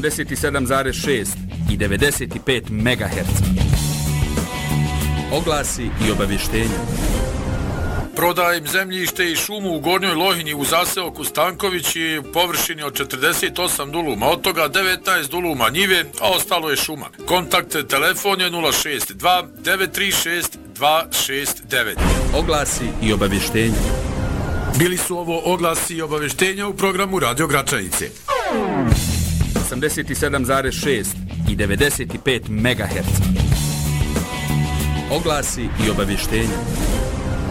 87,6 i 95 MHz. Oglasi i obavještenja. Prodajem zemljište i šumu u Gornjoj Lohinji u zaseoku Stanković i površini od 48 duluma, od toga 19 duluma njive, a ostalo je šuma. Kontakt telefon je 062 936 269. Oglasi i obavještenja. Bili su ovo oglasi i obavještenja u programu Radio Gračanice. 87,6 i 95 MHz. Oglasi i obavještenja.